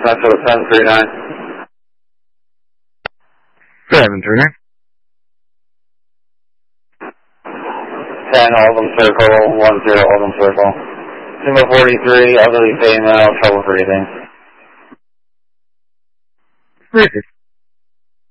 Metro 739. 739. 10 Oldham Circle, 10 Oldham Circle. Single 43, elderly female, trouble breathing. Perfect.